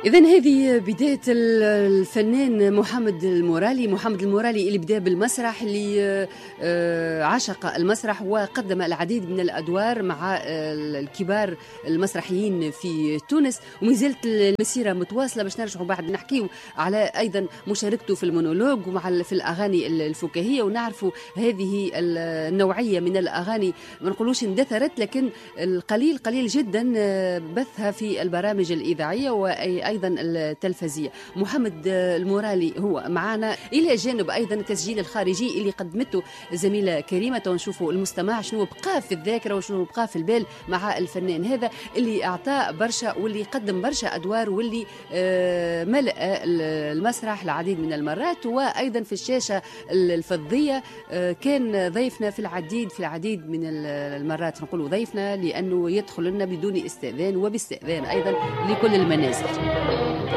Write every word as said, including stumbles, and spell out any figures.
إذن هذه بداية الفنان محمد المورالي. محمد المورالي اللي بدأ بالمسرح، اللي عشق المسرح وقدم العديد من الأدوار مع الكبار المسرحيين في تونس، وما زالت المسيرة متواصلة. باش نرجعوا بعد نحكيو على أيضا مشاركته في المونولوج ومع في الأغاني الفكاهية، ونعرفوا هذه النوعية من الأغاني ما نقولوش اندثرت، لكن القليل قليل جدا بثها في البرامج الإذاعية وأيضا التلفزية. محمد المورالي هو معنا، إلى جانب أيضا التسجيل الخارجي اللي قدمته زميلة كريمة، ونشوفوا المستمع شنو بقى في الذاكرة وشنو بقى في البال مع الفنان هذا اللي أعطاه برشا واللي قدم برشا أدوار واللي ملأ المسرح العديد من المرات، وأيضا في الشاشة الفضية كان ضيفنا في العديد في العديد من المرات. نقولوا ضيفنا لأنه يدخل لنا بدون استئذان وباستئذان أيضا لكل المنازل.